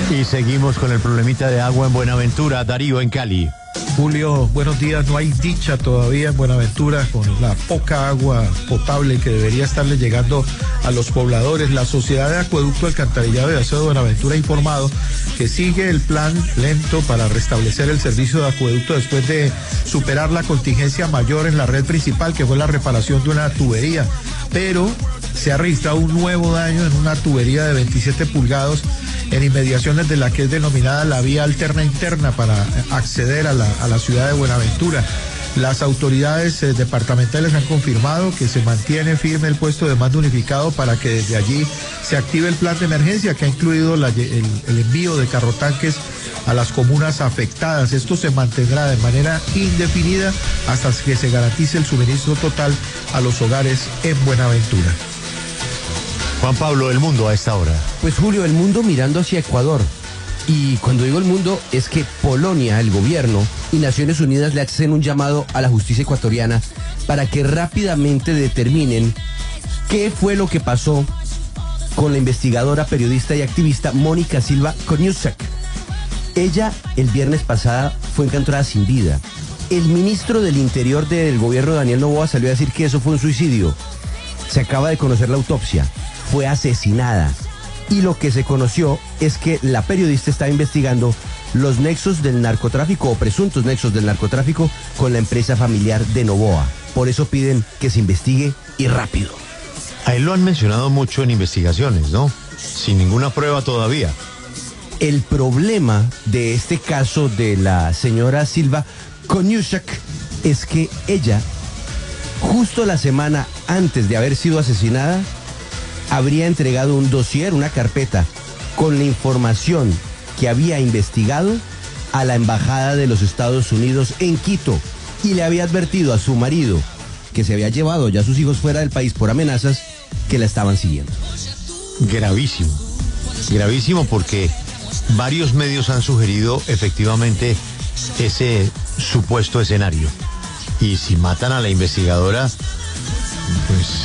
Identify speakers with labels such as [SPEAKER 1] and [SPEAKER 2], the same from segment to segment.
[SPEAKER 1] Y seguimos con el problemita de agua en Buenaventura. Darío, en Cali.
[SPEAKER 2] Julio, buenos días. No hay dicha todavía en Buenaventura con la poca agua potable que debería estarle llegando a los pobladores. La Sociedad de Acueducto, Alcantarillado y Aseo de Buenaventura ha informado que sigue el plan lento para restablecer el servicio de acueducto después de superar la contingencia mayor en la red principal, que fue la reparación de una tubería. Pero se ha registrado un nuevo daño en una tubería de 27 pulgadas en inmediaciones de la que es denominada la vía alterna interna para acceder a la ciudad de Buenaventura. Las autoridades departamentales han confirmado que se mantiene firme el puesto de mando unificado para que desde allí se active el plan de emergencia que ha incluido el envío de carrotanques a las comunas afectadas. Esto se mantendrá de manera indefinida hasta que se garantice el suministro total a los hogares en Buenaventura.
[SPEAKER 1] Juan Pablo, el mundo a esta hora.
[SPEAKER 3] Pues Julio, el mundo mirando hacia Ecuador. Y cuando digo el mundo es que Polonia, el gobierno y Naciones Unidas le hacen un llamado a la justicia ecuatoriana para que rápidamente determinen qué fue lo que pasó con la investigadora, periodista y activista Mónica Silva Koniuszak. Ella el viernes pasado fue encontrada sin vida. El ministro del Interior del gobierno, Daniel Noboa, salió a decir que eso fue un suicidio. Se acaba de conocer la autopsia. Fue asesinada. Y lo que se conoció es que la periodista estaba investigando los nexos del narcotráfico o presuntos nexos del narcotráfico con la empresa familiar de Noboa. Por eso piden que se investigue y rápido.
[SPEAKER 1] A él lo han mencionado mucho en investigaciones, ¿no? Sin ninguna prueba todavía.
[SPEAKER 3] El problema de este caso de la señora Silva Koniuszak es que ella, justo la semana antes de haber sido asesinada, habría entregado un dossier, una carpeta, con la información que había investigado a la Embajada de los Estados Unidos en Quito y le había advertido a su marido, que se había llevado ya a sus hijos fuera del país por amenazas, que la estaban siguiendo.
[SPEAKER 1] Gravísimo, gravísimo, porque varios medios han sugerido efectivamente ese supuesto escenario. Y si matan a la investigadora, pues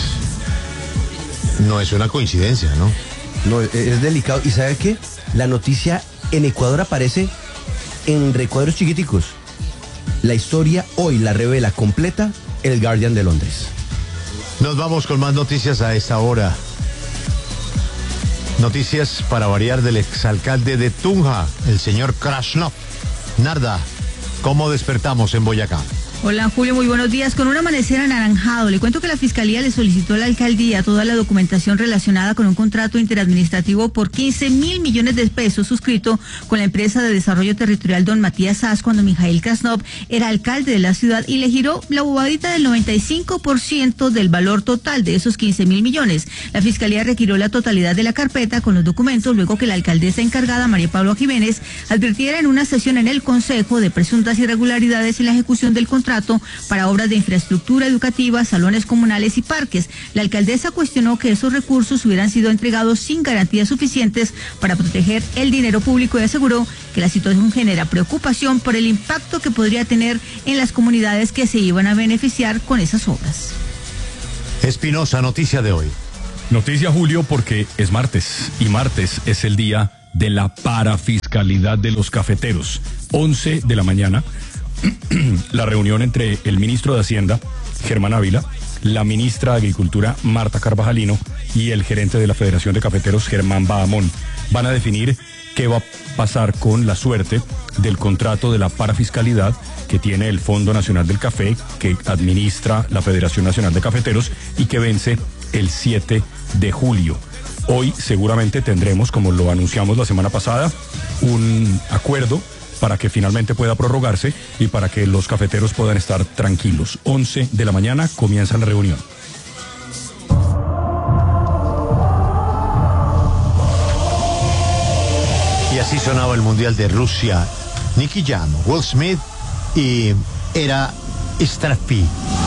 [SPEAKER 1] no es una coincidencia, ¿no?
[SPEAKER 3] No, es delicado. ¿Y sabe qué? La noticia en Ecuador aparece en recuadros chiquiticos. La historia hoy la revela completa el Guardian de Londres.
[SPEAKER 1] Nos vamos con más noticias a esta hora. Noticias para variar del exalcalde de Tunja, el señor Krasnov. Narda, ¿cómo despertamos en Boyacá?
[SPEAKER 4] Hola Julio, muy buenos días. Con un amanecer anaranjado, le cuento que la Fiscalía le solicitó a la alcaldía toda la documentación relacionada con un contrato interadministrativo por 15.000 millones de pesos suscrito con la empresa de desarrollo territorial Don Matías Sass cuando Mijail Krasnov era alcalde de la ciudad y le giró la bobadita del 95% del valor total de esos 15.000 millones. La Fiscalía requirió la totalidad de la carpeta con los documentos luego que la alcaldesa encargada, María Paula Jiménez, advirtiera en una sesión en el Consejo de presuntas irregularidades en la ejecución del contrato para obras de infraestructura educativa, salones comunales y parques. La alcaldesa cuestionó que esos recursos hubieran sido entregados sin garantías suficientes para proteger el dinero público y aseguró que la situación genera preocupación por el impacto que podría tener en las comunidades que se iban a beneficiar con esas obras.
[SPEAKER 1] Espinosa, noticia de hoy.
[SPEAKER 5] Noticia, Julio, porque es martes y martes es el día de la parafiscalidad de los cafeteros. 11 de la mañana. La reunión entre el ministro de Hacienda, Germán Ávila, la ministra de Agricultura, Marta Carvajalino, y el gerente de la Federación de Cafeteros, Germán Bahamón, van a definir qué va a pasar con la suerte del contrato de la parafiscalidad que tiene el Fondo Nacional del Café, que administra la Federación Nacional de Cafeteros y que vence el 7 de julio. Hoy seguramente tendremos, como lo anunciamos la semana pasada, un acuerdo para que finalmente pueda prorrogarse y para que los cafeteros puedan estar tranquilos. 11 de la mañana comienza la reunión.
[SPEAKER 1] Y así sonaba el Mundial de Rusia. Nicky Jam, Will Smith y Era Strafi.